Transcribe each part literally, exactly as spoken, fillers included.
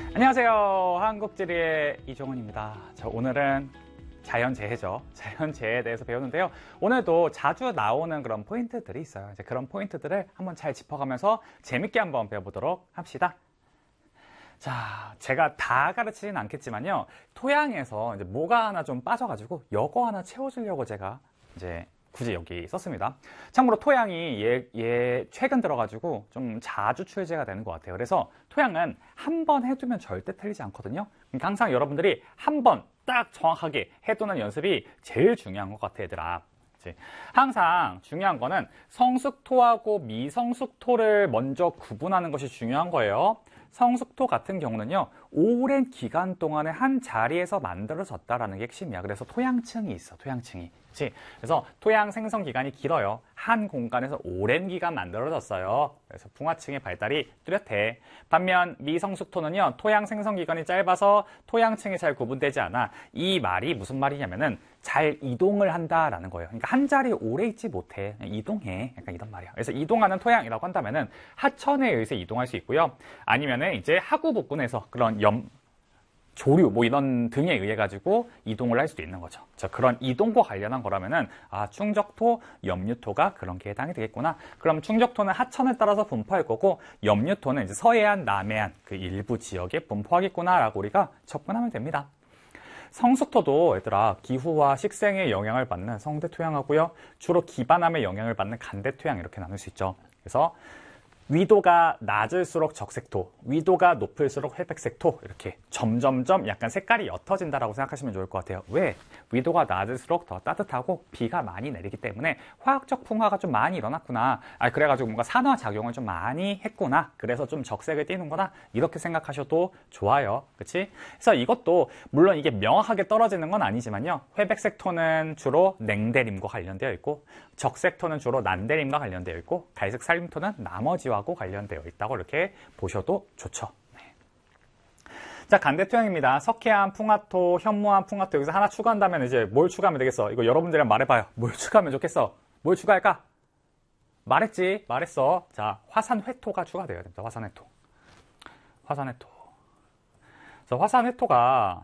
안녕하세요. 한국지리의 이종훈입니다. 자, 오늘은 자연재해죠. 자연재해에 대해서 배우는데요. 오늘도 자주 나오는 그런 포인트들이 있어요. 이제 그런 포인트들을 한번 잘 짚어가면서 재밌게 한번 배워보도록 합시다. 자, 제가 다 가르치진 않겠지만요. 토양에서 이제 뭐가 하나 좀 빠져가지고 요거 하나 채워주려고 제가 이제 굳이 여기 썼습니다. 참고로 토양이 얘, 얘 최근 들어가지고 좀 자주 출제가 되는 것 같아요. 그래서 토양은 한 번 해두면 절대 틀리지 않거든요. 그러니까 항상 여러분들이 한 번 딱 정확하게 해두는 연습이 제일 중요한 것 같아, 얘들아. 항상 중요한 거는 성숙토하고 미성숙토를 먼저 구분하는 것이 중요한 거예요. 성숙토 같은 경우는요, 오랜 기간 동안에 한 자리에서 만들어졌다라는 게 핵심이야. 그래서 토양층이 있어, 토양층이. 그치? 그래서 토양 생성 기간이 길어요. 한 공간에서 오랜 기간 만들어졌어요. 그래서 풍화층의 발달이 뚜렷해. 반면 미성숙토는요, 토양 생성 기간이 짧아서 토양층이 잘 구분되지 않아. 이 말이 무슨 말이냐면은 잘 이동을 한다라는 거예요. 그러니까 한 자리에 오래 있지 못해. 이동해. 약간 이런 말이야. 그래서 이동하는 토양이라고 한다면은 하천에 의해서 이동할 수 있고요. 아니면은 이제 하구복근에서 그런 염, 조류 뭐 이런 등에 의해 가지고 이동을 할 수도 있는 거죠. 자, 그런 이동과 관련한 거라면은 아, 충적토, 염류토가 그런 게 해당이 되겠구나. 그럼 충적토는 하천을 따라서 분포할 거고 염류토는 이제 서해안, 남해안 그 일부 지역에 분포하겠구나라고 우리가 접근하면 됩니다. 성숙토도 얘들아 기후와 식생의 영향을 받는 성대토양하고요. 주로 기반암의 영향을 받는 간대토양 이렇게 나눌 수 있죠. 그래서 위도가 낮을수록 적색토, 위도가 높을수록 회백색토 이렇게 점점점 약간 색깔이 옅어진다라고 생각하시면 좋을 것 같아요. 왜? 위도가 낮을수록 더 따뜻하고 비가 많이 내리기 때문에 화학적 풍화가 좀 많이 일어났구나. 아, 그래가지고 뭔가 산화 작용을 좀 많이 했구나. 그래서 좀 적색을 띠는구나. 이렇게 생각하셔도 좋아요. 그치? 그래서 이것도 물론 이게 명확하게 떨어지는 건 아니지만요. 회백색토는 주로 냉대림과 관련되어 있고 적색토는 주로 난대림과 관련되어 있고 갈색 살림토는 나머지와 하고 관련되어 있다고 이렇게 보셔도 좋죠. 네. 자, 간대토양입니다. 석회암, 풍화토, 현무암, 풍화토 여기서 하나 추가한다면 이제 뭘 추가하면 되겠어? 이거 여러분들이랑 말해봐요. 뭘 추가하면 좋겠어? 뭘 추가할까? 말했지? 말했어. 자, 화산회토가 추가되어야 됩니다. 화산회토. 화산회토. 자, 화산회토가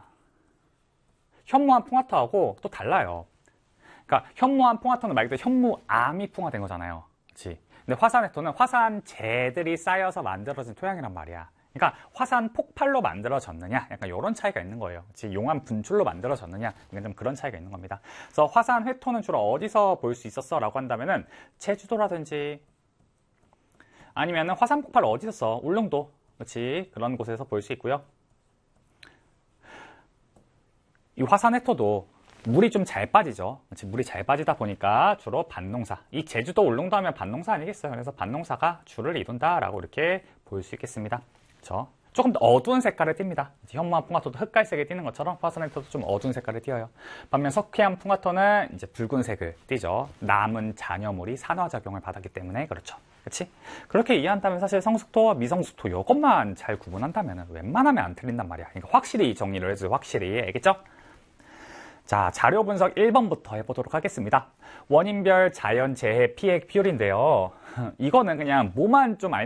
현무암, 풍화토하고 또 달라요. 그러니까 현무암, 풍화토는 말 그대로 현무암이 풍화된 거잖아요. 그렇지? 근데 화산회토는 화산재들이 쌓여서 만들어진 토양이란 말이야. 그러니까 화산 폭발로 만들어졌느냐 약간 이런 차이가 있는 거예요. 용암 분출로 만들어졌느냐 이건 좀 그런 차이가 있는 겁니다. 그래서 화산회토는 주로 어디서 볼 수 있었어? 라고 한다면은 제주도라든지 아니면은 화산 폭발 어디서 써? 울릉도 그렇지 그런 곳에서 볼 수 있고요. 이 화산회토도 물이 좀 잘 빠지죠. 물이 잘 빠지다 보니까 주로 밭농사. 이 제주도 울릉도 하면 밭농사 아니겠어요? 그래서 밭농사가 주를 이룬다라고 이렇게 볼 수 있겠습니다. 그렇죠? 조금 더 어두운 색깔을 띱니다. 현무암 풍화토도 흑갈색에 띄는 것처럼 화산회토도 좀 어두운 색깔을 띄어요. 반면 석회암 풍화토는 이제 붉은색을 띠죠. 남은 잔여물이 산화작용을 받았기 때문에 그렇죠. 그렇지? 그렇게 이해한다면 사실 성숙토와 미성숙토 이것만 잘 구분한다면 웬만하면 안 틀린단 말이야. 그러니까 확실히 정리를 해줘요. 확실히. 알겠죠? 자, 자료 분석 일 번부터 해보도록 하겠습니다. 원인별 자연재해 피해 비율인데요. 이거는 그냥 뭐만 좀 알면